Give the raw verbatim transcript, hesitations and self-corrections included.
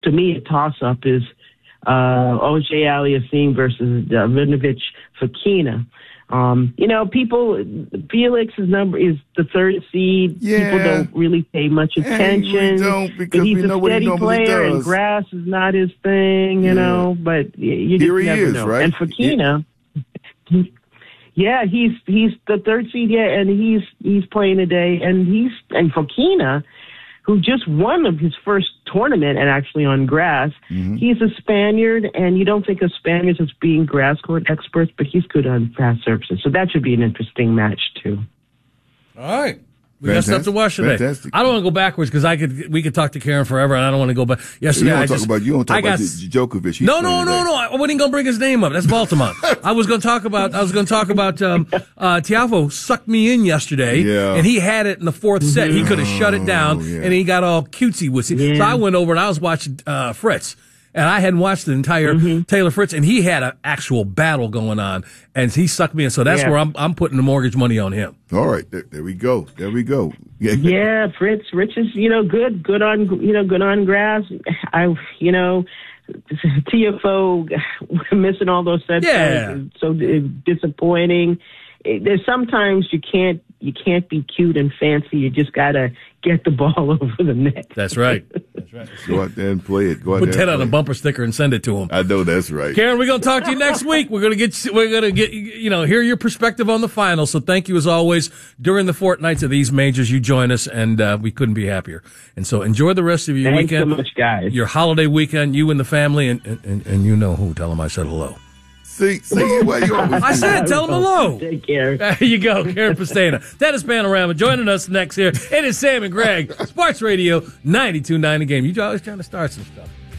to me, a toss-up is uh, O J Aliassime versus uh, Vinovich Fokina. Um, you know, people, Felix's number is the third seed. Yeah. People don't really pay much attention. Hey, we don't, because but he's we know a what he steady normally player, does. and grass is not his thing, you Yeah. know, but you just Here he never is, know. right? And Fokina, yeah, he's he's the third seed, yeah, and he's he's playing today, and he's and Fokina, who just won of his first tournament and actually on grass. Mm-hmm. He's a Spaniard, and you don't think of Spaniards as being grass court experts, but he's good on fast surfaces. So that should be an interesting match, too. All right. We got stuff to watch today. Fantastic. I don't want to go backwards because I could. We could talk to Karen forever, and I don't want to go back. Yesterday, You don't I talk just, about you don't talk I about got, Djokovic. He's no, no, playing no, today. no. I wasn't going to bring his name up. That's Baltimore. I was going to talk about. I was going to talk about. Um, uh, Tiafoe sucked me in yesterday, Yeah. and he had it in the fourth set. He could have shut it down, Oh, yeah. and he got all cutesy with it. Yeah. So I went over and I was watching uh, Fritz. And I hadn't watched the entire Mm-hmm. Taylor Fritz, and he had an actual battle going on, and he sucked me in. So that's Yeah. where I'm I'm putting the mortgage money on him. All right, there, there we go. There we go. Yeah. Yeah, Fritz, Rich is, you know, good, good on, you know, good on grass. I, you know, T F O missing all those sets. Yeah. is so disappointing. It, there's sometimes you can't, you can't be cute and fancy. You just gotta get the ball over the net. That's right. That's right. Go out there and play it. Go out Put there that and on a play bumper sticker and send it to him. it. I know that's right. Karen, we're gonna talk to you next week. We're gonna get we're gonna get you know hear your perspective on the finals. So thank you as always during the fortnights of these majors. You join us, and uh, we couldn't be happier. And so enjoy the rest of your Thanks weekend, so much, guys. your holiday weekend. You and the family, and and, and, and you know who. Tell them I said hello. See, see why you always I said, tell them hello. Take care. There you go, Karen Pastena. That is Panorama. Joining us next here, it is Sam and Greg, Sports Radio ninety-two point nine The Game. You always trying to start some stuff.